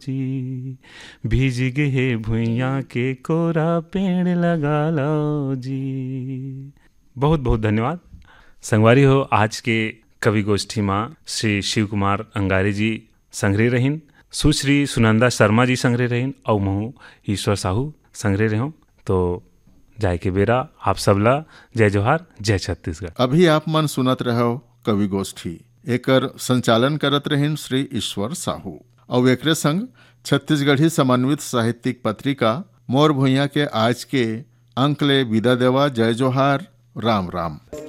जी, भीज गए भुइयां के कोरा पेड़ लगा लो जी। बहुत बहुत धन्यवाद। संगवारी हो, आज के कवि गोष्ठी में श्री शिव कुमार अंगारी जी संग्रह रहीन, सुश्री सुनंदा शर्मा जी संग्रह रहीन और महू ईश्वर साहू संग्रह रहो। तो जाय के बेरा आप सबला जय जोहार, जय छत्तीसगढ़। अभी आप मन सुनत रहो कवि गोष्ठी, एकर संचालन करत रहीन श्री ईश्वर साहू और एकरे संग छत्तीसगढ़ी समन्वित साहित्यिक पत्रिका मोर भुइयां के आज के अंक ले विदा देवा। जय जोहार, राम राम।